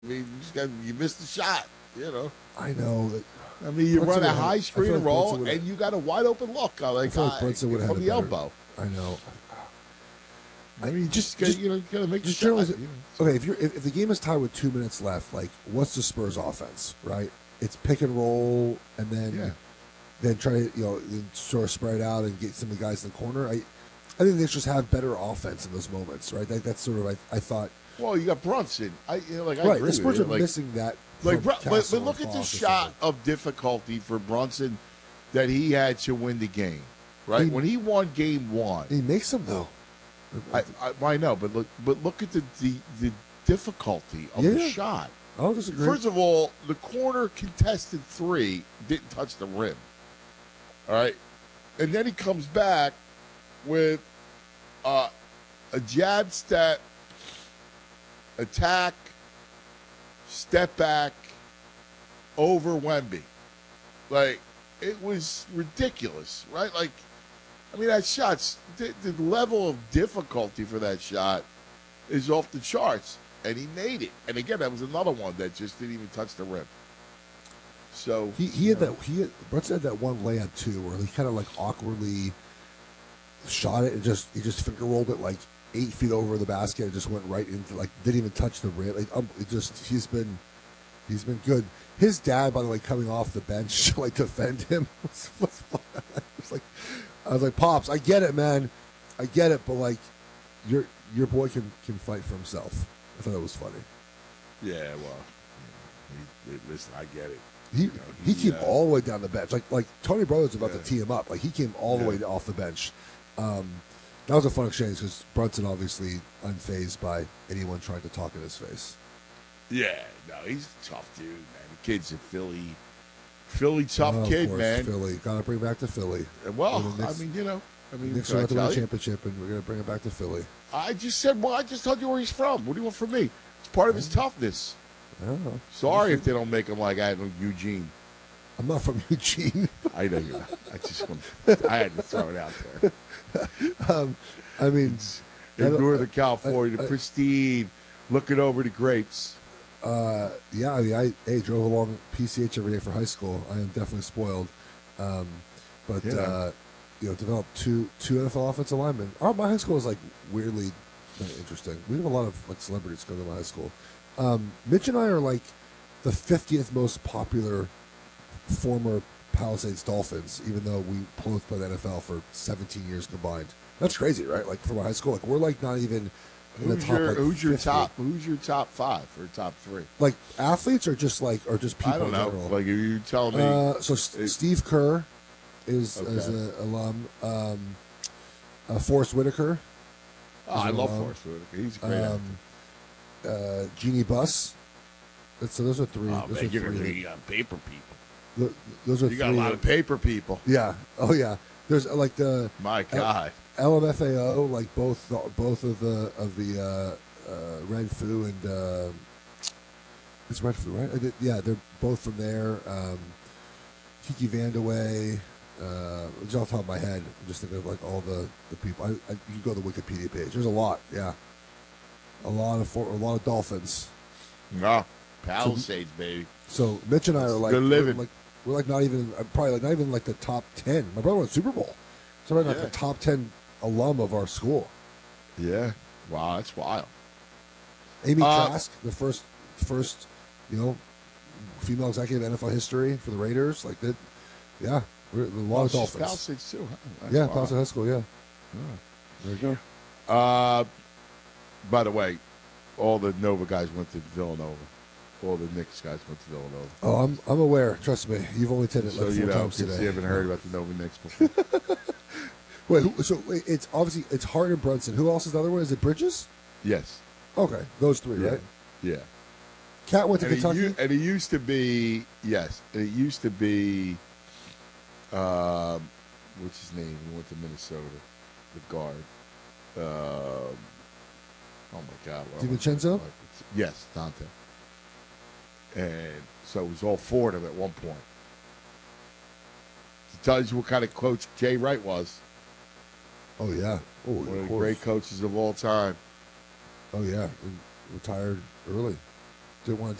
I mean, you missed the shot. I know that. I mean, you Brunson run a would have- high I screen feel and like roll, Brunson would have- and you got a wide open look. I feel like Brunson would have from had the a better. elbow. I know. I mean, just you got to make the just shot. generally, okay, if the game is tied with 2 minutes left, like what's the Spurs offense, right? It's pick and roll, and then try to then sort of spread out and get some of the guys in the corner. I think they just have better offense in those moments, right? That's sort of I thought. Well, you got Brunson. I right, agree the Spurs with are you. missing that. But Castle look or at the Fox or shot something. of difficulty for Brunson that he had to win the game. Right when he won Game 1, he makes them though. I know, but look at the difficulty of the shot. I don't disagree. First of all, the corner contested 3 didn't touch the rim. All right, and then he comes back with a jab step, attack, step back over Wemby. Like, it was ridiculous, right? Like, I mean, that shot's the level of difficulty for that shot is off the charts, and he made it. And again, that was another one that just didn't even touch the rim. So Brunson had that one layup too, where he kind of like awkwardly shot it and he just finger rolled it like 8 feet over the basket and just went right into didn't even touch the rim. He's been good. His dad, by the way, coming off the bench to defend him I was like, Pops, I get it, man, I get it, but your boy can fight for himself. I thought that was funny. Yeah, well, listen, I get it. He came all the way down the bench. Like Tony Brothers about to tee him up. Like he came all the way off the bench. That was a fun exchange because Brunson obviously unfazed by anyone trying to talk in his face. Yeah, no, he's a tough dude, man. The kid's a Philly tough kid, course, man. Philly, gotta bring back to Philly. Well, Knicks, Knicks are I about to win tell a you? championship, and we're gonna bring it back to Philly. I just told you where he's from. What do you want from me? It's part of his toughness. I don't know. Sorry if they don't make him like I don't Eugene. I'm not from Eugene. I know you're not. I had to throw it out there. I mean, Northern California, the pristine, looking over the grapes. Yeah, I mean, I drove along PCH every day for high school. I am definitely spoiled, but developed two NFL offensive linemen. My high school was weirdly interesting. We have a lot of celebrities go to my high school. Mitch and I are the 50th most popular former Palisades Dolphins, even though we both played NFL for 17 years combined. That's crazy, right? For my high school, we're not even in the top. Who's your 50. top? Who's your top 5 or top 3? Athletes or just people I don't in know. general? Are you telling me? Steve Kerr is an alum. Forrest Whitaker. Oh, I love Forrest Whitaker. He's a great actor. Jeannie Buss. So those are 3. Oh, those man, are you're 3. going to got paper people. Those are You 3. got a lot of paper people. Yeah. Oh yeah. There's the My God. LMFAO, both of the Red Foo and it's Red Foo, right? Yeah, they're both from there. Kiki Vandaway. Just off the top of my head, I'm just thinking of all the people. You can go to the Wikipedia page. There's a lot. Yeah, a lot of Dolphins. No, Palisades, baby. So Mitch and I are good living. We're not even probably not even the top 10. My brother won the Super Bowl, so we're not the top 10 alum of our school. Yeah, wow, that's wild. Amy Trask, the first female executive in NFL history for the Raiders. Yeah, we're a lot of Dolphins. Palisades too. Huh? That's Yeah, wild. Palisades High School. Yeah. There you go. By the way, all the Nova guys went to Villanova. All the Knicks guys went to Villanova. Oh, I'm aware. Trust me. You've only said it So 4 times since today. you haven't heard about the Nova Knicks before. Wait, it's obviously it's Hart and Brunson. Who else is the other one? Is it Bridges? Yes. Okay, those 3, right? Yeah. Cat went to Kentucky. And it used to be what's his name? He went to Minnesota. The guard. Oh my God. DiVincenzo? Yes, Dante. And so it was all 4 of them at one point. To tell you what kind of coach Jay Wright was. Oh yeah. Oh, one of the great coaches of all time. Oh yeah. Retired early. didn't want to